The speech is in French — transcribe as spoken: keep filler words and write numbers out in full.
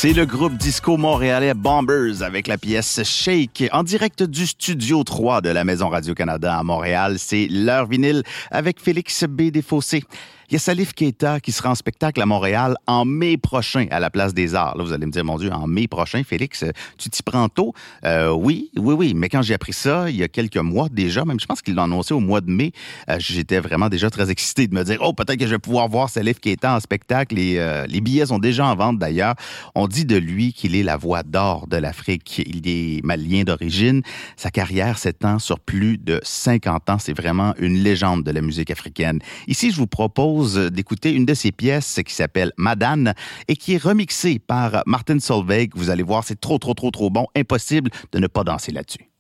C'est le groupe disco montréalais Bombers avec la pièce Shake en direct du Studio trois de la Maison Radio-Canada à Montréal. C'est l'heure vinyle avec Félix B. Desfossés. Il y a Salif Keita qui sera en spectacle à Montréal en mai prochain à la Place des Arts. Là, vous allez me dire, mon Dieu, en mai prochain, Félix, tu t'y prends tôt? Euh, oui, oui, oui. Mais quand j'ai appris ça, il y a quelques mois déjà, même je pense qu'ils l'ont annoncé au mois de mai, euh, j'étais vraiment déjà très excité de me dire, oh, peut-être que je vais pouvoir voir Salif Keita en spectacle. Les, euh, les billets sont déjà en vente d'ailleurs. On dit de lui qu'il est la voix d'or de l'Afrique. Il est malien d'origine. Sa carrière s'étend sur plus de cinquante ans. C'est vraiment une légende de la musique africaine. Ici, je vous propose d'écouter une de ses pièces qui s'appelle Madane et qui est remixée par Martin Solveig. Vous allez voir, c'est trop, trop, trop, trop bon. Impossible de ne pas danser là-dessus.